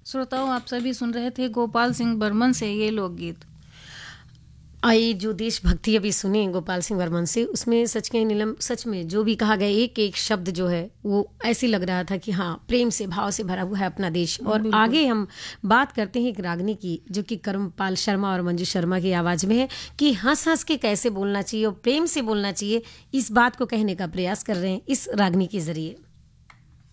श्रोताओं, आप सभी सुन रहे थे गोपाल सिंह बर्मन से ये लोकगीत। आइए जो देशभक्ति अभी सुने गोपाल सिंह बर्मन से, उसमें सच कहें नीलम, सच में जो भी कहा गया एक एक शब्द जो है वो ऐसे लग रहा था कि हाँ, प्रेम से भाव से भरा हुआ है अपना देश। और बिल्कुल। आगे हम बात करते हैं एक रागनी की जो कि कर्मपाल शर्मा और मंजू शर्मा की आवाज़ में है कि हंस हंस के कैसे बोलना चाहिए और प्रेम से बोलना चाहिए, इस बात को कहने का प्रयास कर रहे हैं इस रागनी के जरिए।